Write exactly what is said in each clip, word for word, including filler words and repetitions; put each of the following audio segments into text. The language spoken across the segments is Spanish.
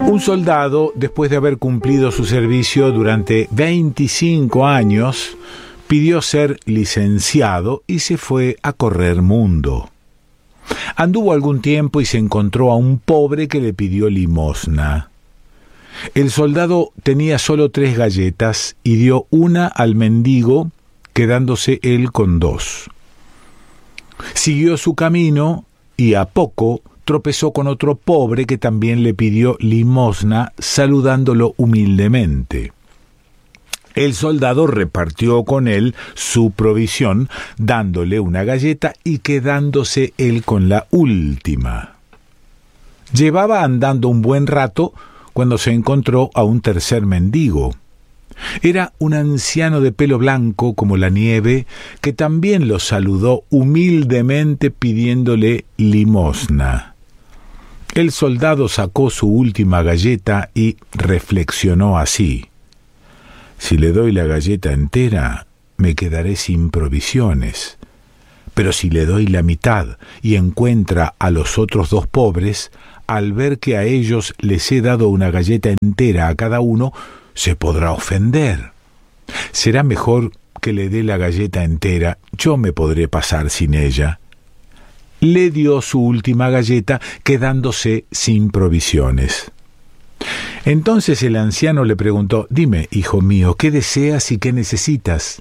Un soldado, después de haber cumplido su servicio durante veinticinco años, pidió ser licenciado y se fue a correr mundo. Anduvo algún tiempo y se encontró a un pobre que le pidió limosna. El soldado tenía solo tres galletas y dio una al mendigo, quedándose él con dos. Siguió su camino y a poco tropezó con otro pobre que también le pidió limosna, saludándolo humildemente. El soldado repartió con él su provisión, dándole una galleta y quedándose él con la última. Llevaba andando un buen rato cuando se encontró a un tercer mendigo. Era un anciano de pelo blanco como la nieve, que también lo saludó humildemente pidiéndole limosna. El soldado sacó su última galleta y reflexionó así: si le doy la galleta entera, me quedaré sin provisiones. Pero si le doy la mitad y encuentra a los otros dos pobres, al ver que a ellos les he dado una galleta entera a cada uno, se podrá ofender. Será mejor que le dé la galleta entera, yo me podré pasar sin ella. Le dio su última galleta, quedándose sin provisiones. Entonces el anciano le preguntó: dime, hijo mío, ¿qué deseas y qué necesitas?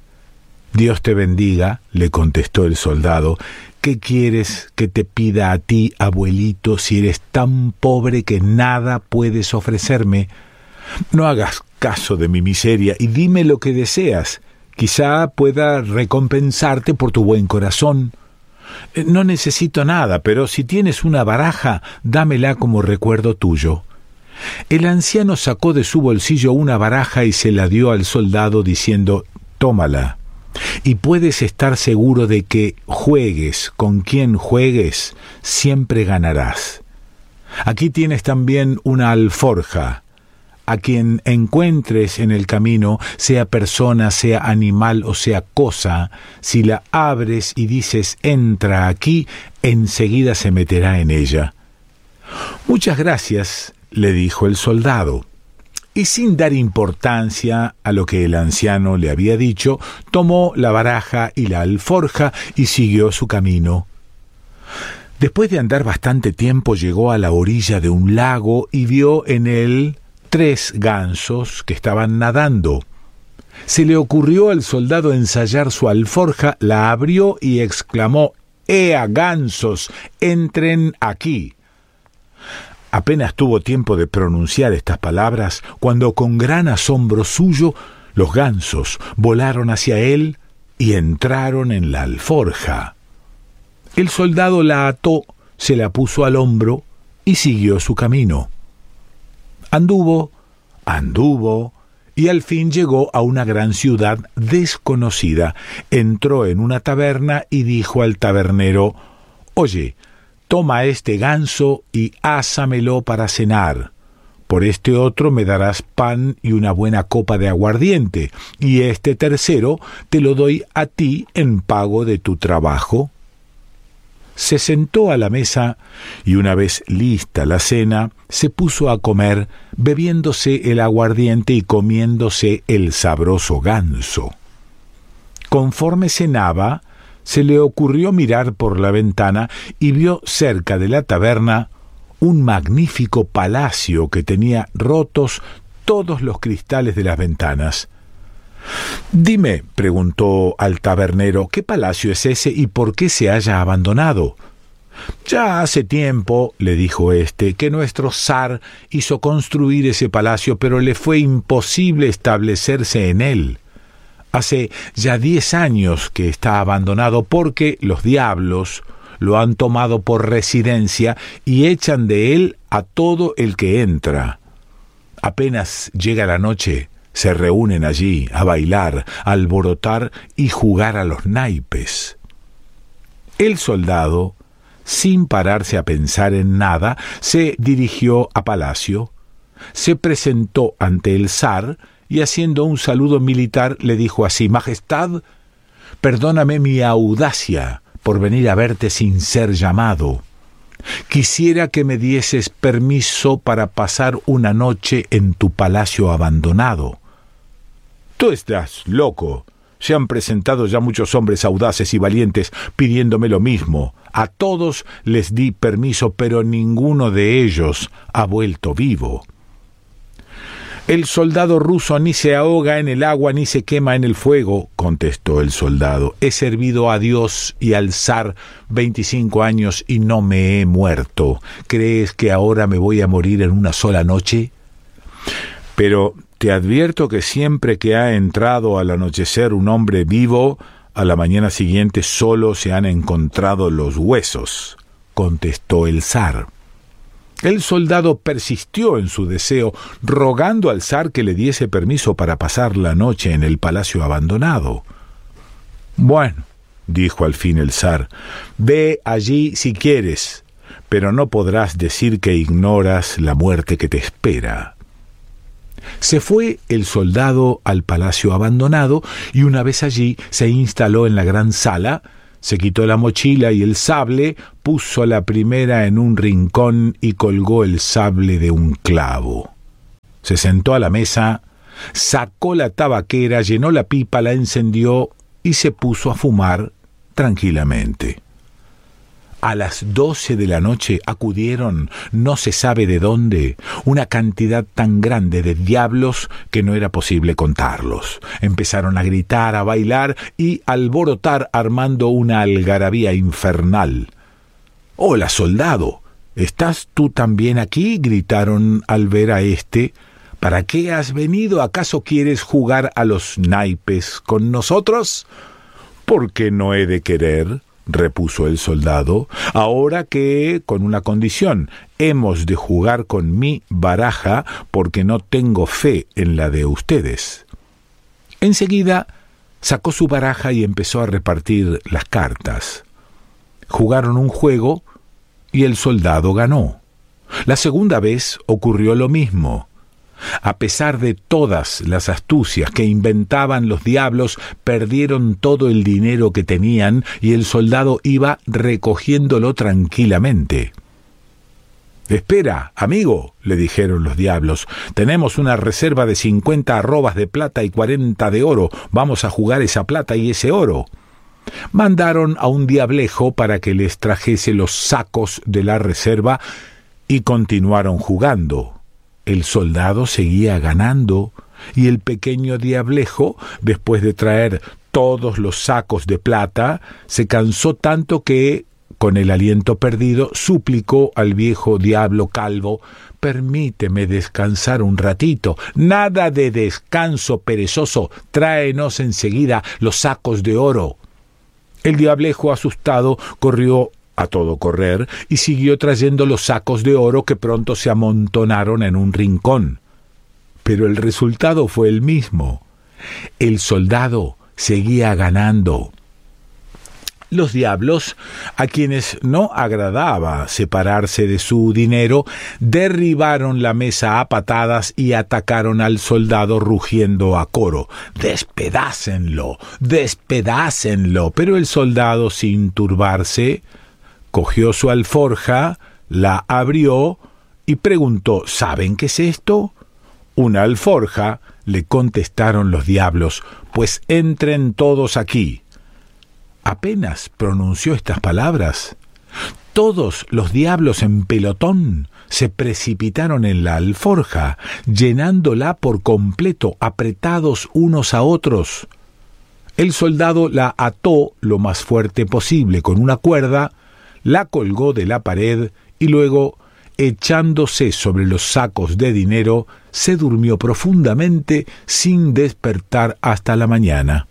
Dios te bendiga, le contestó el soldado. ¿Qué quieres que te pida a ti, abuelito, si eres tan pobre que nada puedes ofrecerme? No hagas caso de mi miseria y dime lo que deseas. Quizá pueda recompensarte por tu buen corazón. No necesito nada, pero si tienes una baraja, dámela como recuerdo tuyo. El anciano sacó de su bolsillo una baraja y se la dio al soldado diciendo: tómala, y puedes estar seguro de que juegues con quien juegues, siempre ganarás. Aquí tienes también una alforja. A quien encuentres en el camino, sea persona, sea animal o sea cosa, si la abres y dices entra aquí, enseguida se meterá en ella. Muchas gracias, le dijo el soldado, y sin dar importancia a lo que el anciano le había dicho, tomó la baraja y la alforja y siguió su camino. Después de andar bastante tiempo, llegó a la orilla de un lago y vio en él tres gansos que estaban nadando. Se le ocurrió al soldado ensayar su alforja, la abrió y exclamó: ¡Ea, gansos, entren aquí! Apenas tuvo tiempo de pronunciar estas palabras, cuando con gran asombro suyo, los gansos volaron hacia él y entraron en la alforja. El soldado la ató, se la puso al hombro y siguió su camino. Anduvo, anduvo, y al fin llegó a una gran ciudad desconocida. Entró en una taberna y dijo al tabernero: «Oye, toma este ganso y ásamelo para cenar. Por este otro me darás pan y una buena copa de aguardiente, y este tercero te lo doy a ti en pago de tu trabajo». Se sentó a la mesa y una vez lista la cena, se puso a comer, bebiéndose el aguardiente y comiéndose el sabroso ganso. Conforme cenaba, se le ocurrió mirar por la ventana y vio cerca de la taberna un magnífico palacio que tenía rotos todos los cristales de las ventanas. «Dime», preguntó al tabernero, «¿qué palacio es ese y por qué se haya abandonado?» «Ya hace tiempo», le dijo éste, «que nuestro zar hizo construir ese palacio, pero le fue imposible establecerse en él. Hace ya diez años que está abandonado porque los diablos lo han tomado por residencia y echan de él a todo el que entra. Apenas llega la noche, se reúnen allí a bailar, a alborotar y jugar a los naipes». El soldado, sin pararse a pensar en nada, se dirigió a palacio, se presentó ante el zar y haciendo un saludo militar le dijo así: «Majestad, perdóname mi audacia por venir a verte sin ser llamado. Quisiera que me dieses permiso para pasar una noche en tu palacio abandonado. Tú estás loco. Se han presentado ya muchos hombres audaces y valientes pidiéndome lo mismo. A todos les di permiso, pero ninguno de ellos ha vuelto vivo. El soldado ruso ni se ahoga en el agua ni se quema en el fuego, contestó el soldado. He servido a Dios y al zar veinticinco años y no me he muerto. ¿Crees que ahora me voy a morir en una sola noche? Pero te advierto que siempre que ha entrado al anochecer un hombre vivo, a la mañana siguiente solo se han encontrado los huesos, contestó el zar. El soldado persistió en su deseo, rogando al zar que le diese permiso para pasar la noche en el palacio abandonado. Bueno, dijo al fin el zar, ve allí si quieres, pero no podrás decir que ignoras la muerte que te espera. Se fue el soldado al palacio abandonado y una vez allí se instaló en la gran sala. Se quitó la mochila y el sable, puso la primera en un rincón y colgó el sable de un clavo. Se sentó a la mesa, sacó la tabaquera, llenó la pipa, la encendió y se puso a fumar tranquilamente. A las doce de la noche acudieron, no se sabe de dónde, una cantidad tan grande de diablos que no era posible contarlos. Empezaron a gritar, a bailar y alborotar armando una algarabía infernal. «¡Hola, soldado! ¿Estás tú también aquí?», gritaron al ver a éste. «¿Para qué has venido? ¿Acaso quieres jugar a los naipes con nosotros?». «¿Por qué no he de querer?», repuso el soldado, «ahora que, con una condición, hemos de jugar con mi baraja porque no tengo fe en la de ustedes». Enseguida sacó su baraja y empezó a repartir las cartas. Jugaron un juego y el soldado ganó. La segunda vez ocurrió lo mismo. A pesar de todas las astucias que inventaban los diablos, perdieron todo el dinero que tenían y el soldado iba recogiéndolo tranquilamente. «Espera, amigo», le dijeron los diablos, «tenemos una reserva de cincuenta arrobas de plata y cuarenta de oro. Vamos a jugar esa plata y ese oro». Mandaron a un diablejo para que les trajese los sacos de la reserva y continuaron jugando. El soldado seguía ganando y el pequeño diablejo, después de traer todos los sacos de plata, se cansó tanto que, con el aliento perdido, suplicó al viejo diablo calvo: «Permíteme descansar un ratito». «Nada de descanso, perezoso, tráenos enseguida los sacos de oro». El diablejo, asustado, corrió a todo correr y siguió trayendo los sacos de oro que pronto se amontonaron en un rincón. Pero el resultado fue el mismo. El soldado seguía ganando. Los diablos, a quienes no agradaba separarse de su dinero, derribaron la mesa a patadas y atacaron al soldado rugiendo a coro: «¡Despedácenlo! ¡Despedácenlo!». Pero el soldado, sin turbarse, cogió su alforja, la abrió y preguntó: «¿Saben qué es esto?». «Una alforja», le contestaron los diablos, «pues entren todos aquí». Apenas pronunció estas palabras, todos los diablos en pelotón se precipitaron en la alforja, llenándola por completo, apretados unos a otros. El soldado la ató lo más fuerte posible con una cuerda, la colgó de la pared y luego, echándose sobre los sacos de dinero, se durmió profundamente sin despertar hasta la mañana.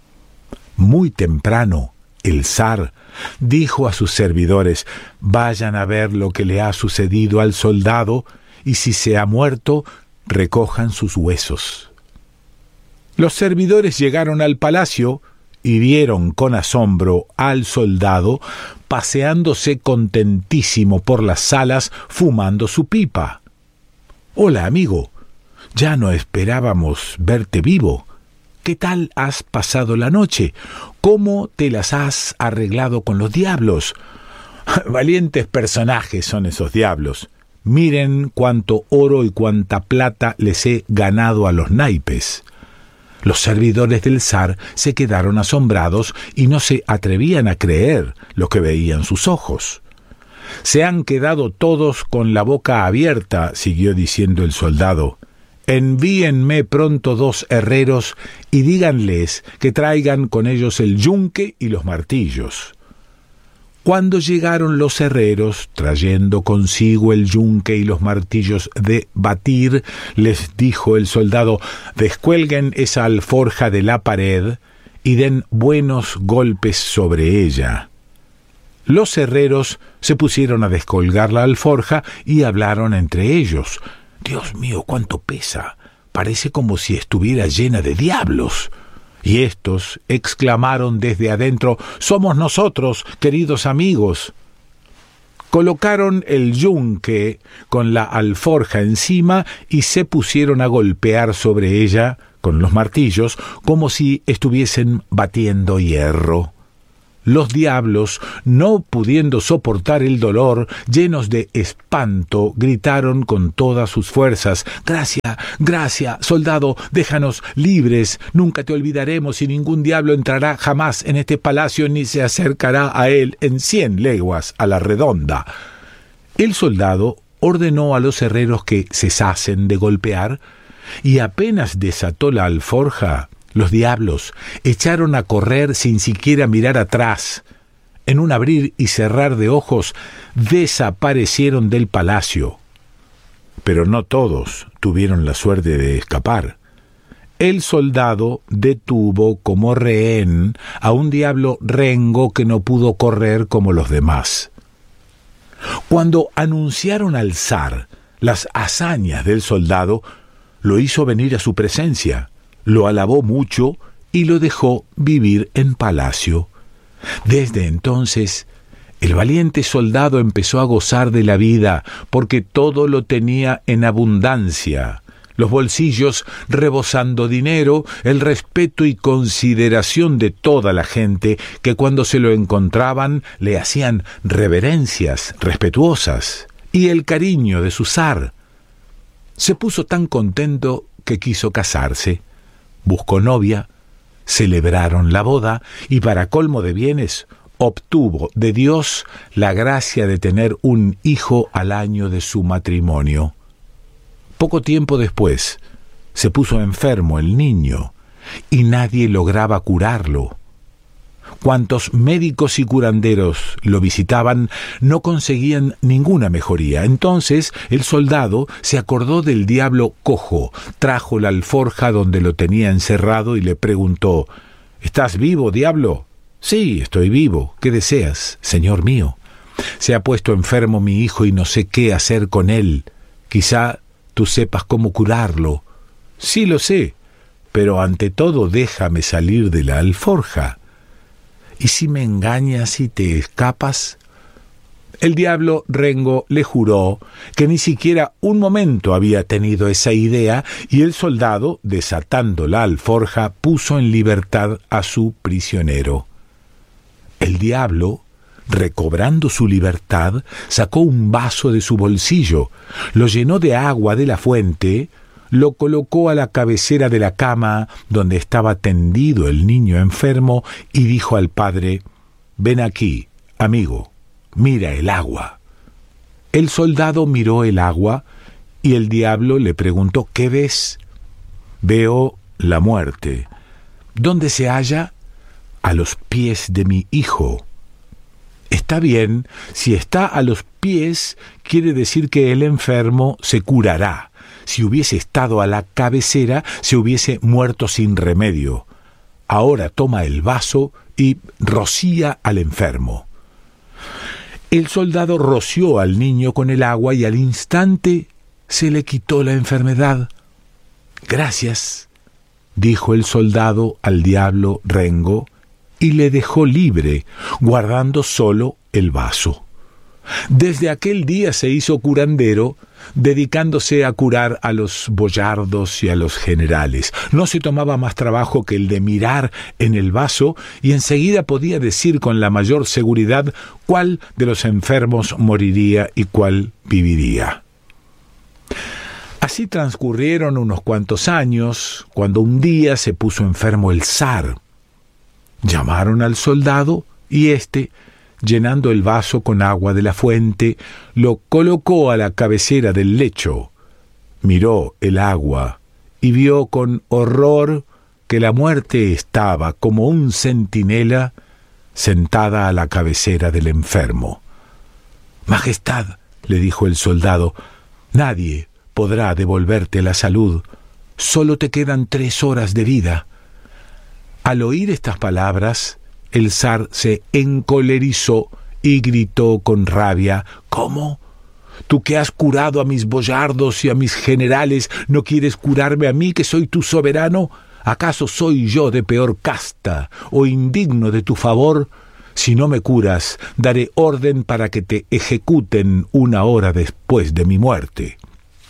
Muy temprano, el zar dijo a sus servidores: «Vayan a ver lo que le ha sucedido al soldado, y si se ha muerto, recojan sus huesos». Los servidores llegaron al palacio y vieron con asombro al soldado paseándose contentísimo por las salas fumando su pipa. «Hola, amigo, ya no esperábamos verte vivo. ¿Qué tal has pasado la noche? ¿Cómo te las has arreglado con los diablos?». Valientes personajes son esos diablos. Miren cuánto oro y cuánta plata les he ganado a los naipes. Los servidores del zar se quedaron asombrados y no se atrevían a creer lo que veían sus ojos. Se han quedado todos con la boca abierta, siguió diciendo el soldado. Envíenme pronto dos herreros y díganles que traigan con ellos el yunque y los martillos. Cuando llegaron los herreros, trayendo consigo el yunque y los martillos de batir, les dijo el soldado, descuelguen esa alforja de la pared y den buenos golpes sobre ella. Los herreros se pusieron a descolgar la alforja y hablaron entre ellos. Dios mío, cuánto pesa, parece como si estuviera llena de diablos. Y éstos exclamaron desde adentro, «Somos nosotros, queridos amigos». Colocaron el yunque con la alforja encima y se pusieron a golpear sobre ella con los martillos como si estuviesen batiendo hierro. Los diablos, no pudiendo soportar el dolor, llenos de espanto, gritaron con todas sus fuerzas, «Gracia, gracia, soldado, déjanos libres, nunca te olvidaremos y ningún diablo entrará jamás en este palacio ni se acercará a él en cien leguas a la redonda». El soldado ordenó a los herreros que cesasen de golpear y apenas desató la alforja, los diablos echaron a correr sin siquiera mirar atrás. En un abrir y cerrar de ojos, desaparecieron del palacio. Pero no todos tuvieron la suerte de escapar. El soldado detuvo como rehén a un diablo rengo que no pudo correr como los demás. Cuando anunciaron al zar las hazañas del soldado, lo hizo venir a su presencia. Lo alabó mucho y lo dejó vivir en palacio. Desde entonces, el valiente soldado empezó a gozar de la vida, porque todo lo tenía en abundancia, los bolsillos rebosando dinero, el respeto y consideración de toda la gente, que cuando se lo encontraban le hacían reverencias respetuosas, y el cariño de su zar. Se puso tan contento que quiso casarse. Buscó novia, celebraron la boda y para colmo de bienes obtuvo de Dios la gracia de tener un hijo al año de su matrimonio. Poco tiempo después se puso enfermo el niño y nadie lograba curarlo. Cuantos médicos y curanderos lo visitaban no conseguían ninguna mejoría. Entonces el soldado se acordó del diablo cojo, trajo la alforja donde lo tenía encerrado y le preguntó, «¿Estás vivo, diablo?» «Sí, estoy vivo. ¿Qué deseas, señor mío?» «Se ha puesto enfermo mi hijo y no sé qué hacer con él. Quizá tú sepas cómo curarlo». «Sí lo sé, pero ante todo déjame salir de la alforja». «¿Y si me engañas y te escapas?» El diablo rengo le juró que ni siquiera un momento había tenido esa idea y el soldado, desatando la alforja, puso en libertad a su prisionero. El diablo, recobrando su libertad, sacó un vaso de su bolsillo, lo llenó de agua de la fuente, lo colocó a la cabecera de la cama donde estaba tendido el niño enfermo y dijo al padre, «Ven aquí, amigo, mira el agua». El soldado miró el agua y el diablo le preguntó, «¿Qué ves?» «Veo la muerte». «¿Dónde se halla?» «A los pies de mi hijo». «Está bien, si está a los pies, quiere decir que el enfermo se curará. Si hubiese estado a la cabecera, se hubiese muerto sin remedio. Ahora toma el vaso y rocía al enfermo». El soldado roció al niño con el agua y al instante se le quitó la enfermedad. «Gracias», dijo el soldado al diablo rengo, y le dejó libre, guardando solo el vaso. Desde aquel día se hizo curandero, dedicándose a curar a los boyardos y a los generales. No se tomaba más trabajo que el de mirar en el vaso y enseguida podía decir con la mayor seguridad cuál de los enfermos moriría y cuál viviría. Así transcurrieron unos cuantos años, cuando un día se puso enfermo el zar. Llamaron al soldado y éste, llenando el vaso con agua de la fuente, lo colocó a la cabecera del lecho. Miró el agua y vio con horror que la muerte estaba, como un centinela, sentada a la cabecera del enfermo. «Majestad», le dijo el soldado, «nadie podrá devolverte la salud. Solo te quedan tres horas de vida». Al oír estas palabras, el zar se encolerizó y gritó con rabia: «¿Cómo? ¿Tú que has curado a mis boyardos y a mis generales, no quieres curarme a mí, que soy tu soberano? ¿Acaso soy yo de peor casta o indigno de tu favor? Si no me curas, daré orden para que te ejecuten una hora después de mi muerte».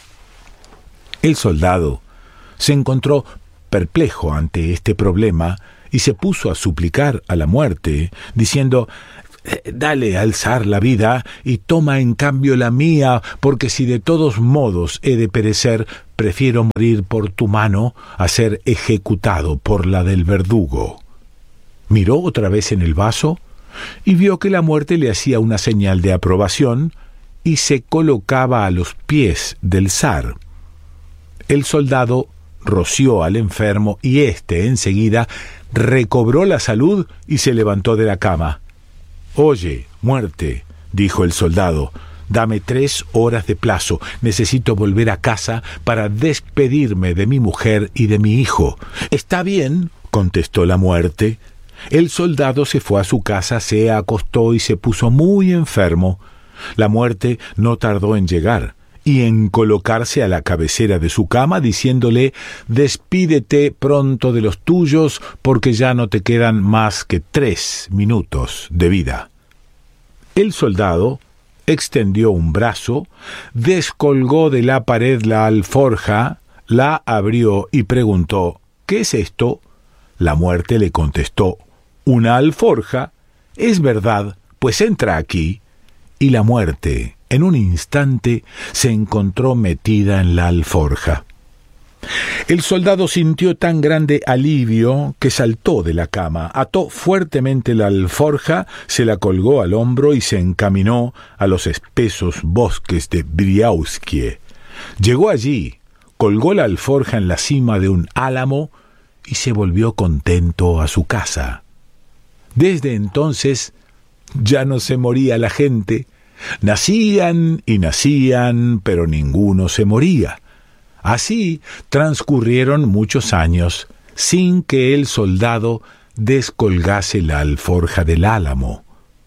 El soldado se encontró perplejo ante este problema y se puso a suplicar a la muerte, diciendo: «Dale al zar la vida y toma en cambio la mía, porque si de todos modos he de perecer, prefiero morir por tu mano a ser ejecutado por la del verdugo». Miró otra vez en el vaso y vio que la muerte le hacía una señal de aprobación y se colocaba a los pies del zar. El soldado roció al enfermo y éste enseguida recobró la salud y se levantó de la cama. «Oye, muerte», dijo el soldado, «dame tres horas de plazo. Necesito volver a casa para despedirme de mi mujer y de mi hijo». «Está bien», contestó la muerte. El soldado se fue a su casa, se acostó y se puso muy enfermo. La muerte no tardó en llegar y en colocarse a la cabecera de su cama, diciéndole: «Despídete pronto de los tuyos, porque ya no te quedan más que tres minutos de vida». El soldado extendió un brazo, descolgó de la pared la alforja, la abrió y preguntó: «¿Qué es esto?». La muerte le contestó: «Una alforja». «Es verdad, pues entra aquí». Y la muerte, en un instante, se encontró metida en la alforja. El soldado sintió tan grande alivio que saltó de la cama, ató fuertemente la alforja, se la colgó al hombro y se encaminó a los espesos bosques de Briauskie. Llegó allí, colgó la alforja en la cima de un álamo y se volvió contento a su casa. Desde entonces ya no se moría la gente. Nacían y nacían, pero ninguno se moría. Así transcurrieron muchos años sin que el soldado descolgase la alforja del álamo.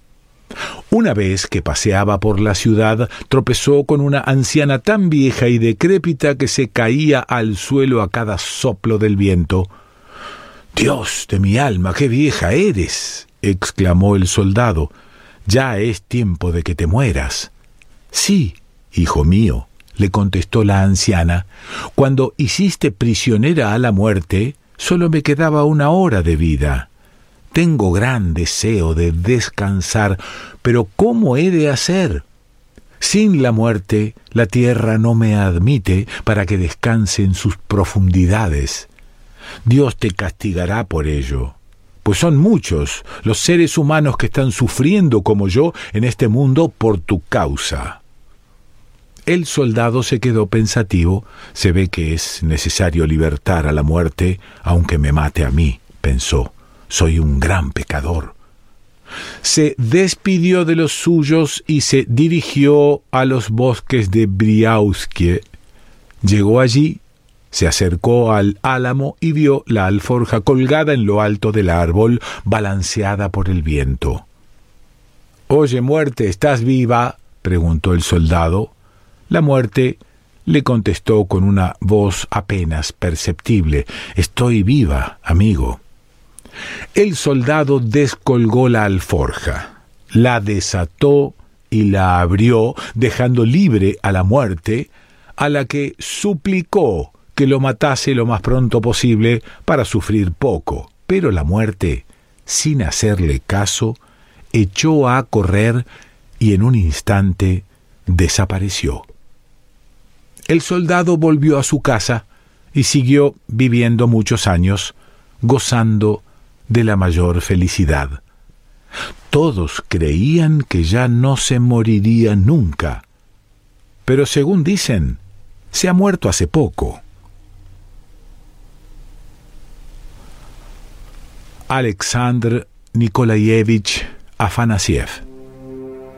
Una vez que paseaba por la ciudad, tropezó con una anciana tan vieja y decrépita que se caía al suelo a cada soplo del viento. «Dios de mi alma, qué vieja eres», exclamó el soldado. «Ya es tiempo de que te mueras». «Sí, hijo mío», le contestó la anciana, «cuando hiciste prisionera a la muerte, solo me quedaba una hora de vida. Tengo gran deseo de descansar, pero ¿cómo he de hacer? Sin la muerte, la tierra no me admite para que descanse en sus profundidades. Dios te castigará por ello, pues son muchos los seres humanos que están sufriendo como yo en este mundo por tu causa». El soldado se quedó pensativo. «Se ve que es necesario libertar a la muerte, aunque me mate a mí», pensó. «Soy un gran pecador». Se despidió de los suyos y se dirigió a los bosques de Briauskie. Llegó allí, se acercó al álamo y vio la alforja colgada en lo alto del árbol, balanceada por el viento. «Oye, muerte, ¿estás viva?», preguntó el soldado. La muerte le contestó con una voz apenas perceptible: «Estoy viva, amigo». El soldado descolgó la alforja, la desató y la abrió, dejando libre a la muerte, a la que suplicó que lo matase lo más pronto posible para sufrir poco. Pero la muerte, sin hacerle caso, echó a correr y en un instante desapareció. El soldado volvió a su casa y siguió viviendo muchos años, gozando de la mayor felicidad. Todos creían que ya no se moriría nunca, pero según dicen, se ha muerto hace poco. Alexander Nikolayevich Afanasiev.